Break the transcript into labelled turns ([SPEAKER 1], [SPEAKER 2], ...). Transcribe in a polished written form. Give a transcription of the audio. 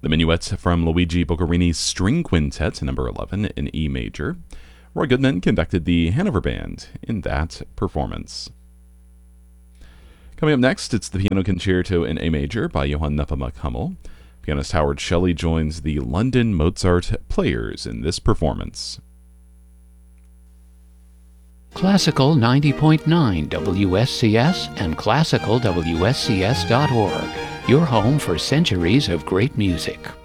[SPEAKER 1] The Minuet from Luigi Boccherini's String Quintet, number 11, in E major. Roy Goodman conducted the Hanover Band in that performance. Coming up next, it's the Piano Concerto in A major by Johann Nepomuk Hummel. Pianist Howard Shelley joins the London Mozart Players in this performance.
[SPEAKER 2] Classical 90.9 WSCS and classicalwscs.org, your home for centuries of great music.